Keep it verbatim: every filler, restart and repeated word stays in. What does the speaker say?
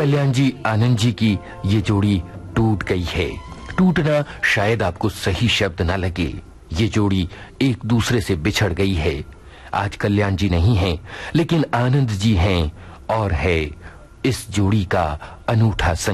कल्याण जी आनंद जी की ये जोड़ी टूट गई है। टूटना शायद आपको सही शब्द ना लगे, ये जोड़ी एक दूसरे से बिछड़ गई है। आज कल्याण जी नहीं हैं, लेकिन आनंद जी हैं और है इस जोड़ी का अनूठा